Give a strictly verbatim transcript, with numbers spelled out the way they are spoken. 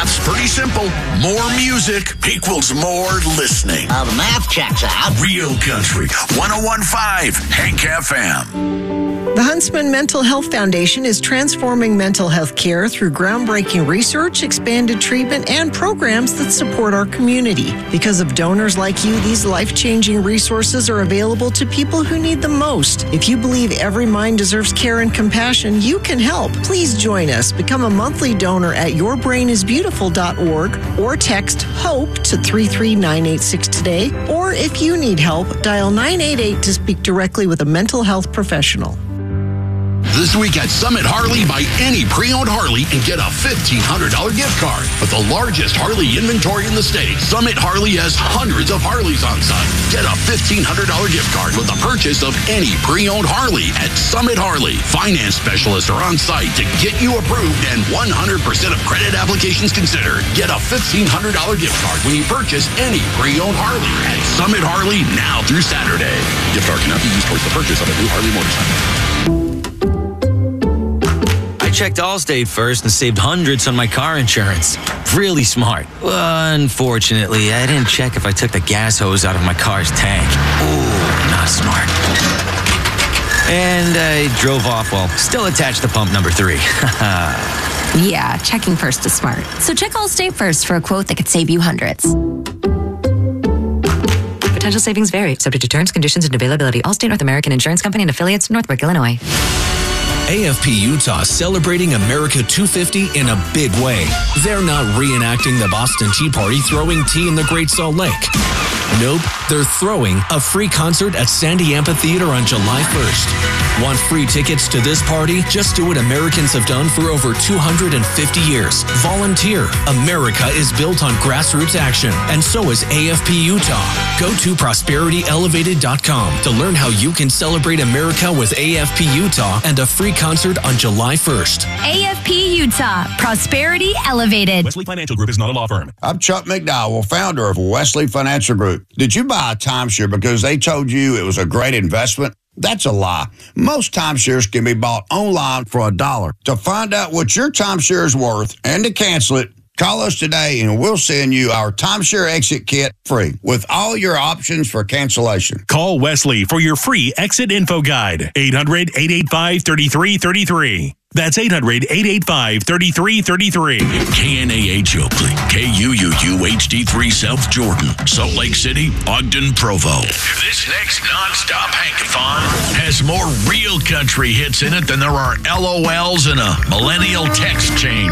Math's pretty simple. More music equals more listening. Uh, the math checks out. Real Country, one oh one point five, Hank F M. The Huntsman Mental Health Foundation is transforming mental health care through groundbreaking research, expanded treatment, and programs that support our community. Because of donors like you, these life-changing resources are available to people who need them most. If you believe every mind deserves care and compassion, you can help. Please join us. Become a monthly donor at your brain is beautiful dot org or text HOPE to three three nine eight six today. Or if you need help, dial nine eight eight to speak directly with a mental health professional. This week at Summit Harley, buy any pre-owned Harley and get a fifteen hundred dollars gift card. With the largest Harley inventory in the state, Summit Harley has hundreds of Harleys on site. Get a fifteen hundred dollars gift card with the purchase of any pre-owned Harley at Summit Harley. Finance specialists are on site to get you approved and one hundred percent of credit applications considered. Get a fifteen hundred dollars gift card when you purchase any pre-owned Harley at Summit Harley now through Saturday. Gift card cannot be used towards the purchase of a new Harley motorcycle. Checked Allstate first and saved hundreds on my car insurance. Really smart. Unfortunately, I didn't check if I took the gas hose out of my car's tank. Ooh, not smart. And I drove off while still attached to pump number three. Yeah, checking first is smart. So check Allstate first for a quote that could save you hundreds. Potential savings vary, subject to terms, conditions, and availability. Allstate North American Insurance Company and affiliates, Northbrook, Illinois. A F P Utah celebrating America two fifty in a big way. They're not reenacting the Boston Tea Party throwing tea in the Great Salt Lake. Nope, they're throwing a free concert at Sandy Amphitheater on July first. Want free tickets to this party? Just do what Americans have done for over two hundred fifty years. Volunteer. America is built on grassroots action, and so is A F P Utah. Go to prosperity elevated dot com to learn how you can celebrate America with A F P Utah and a free concert on July first. A F P Utah, Prosperity Elevated. Wesley Financial Group is not a law firm. I'm Chuck McDowell, founder of Wesley Financial Group. Did you buy a timeshare because they told you it was a great investment? That's a lie. Most timeshares can be bought online for a dollar. To find out what your timeshare is worth and to cancel it, call us today and we'll send you our timeshare exit kit free with all your options for cancellation. Call Wesley for your free exit info guide. eight hundred, eight eight five, three three three three. That's eight hundred, eight eight five, three three three three. K N A H Oakley, K U U U H D three South Jordan, Salt Lake City, Ogden, Provo. This next nonstop Hankathon has more real country hits in it than there are L O Ls in a millennial text chain.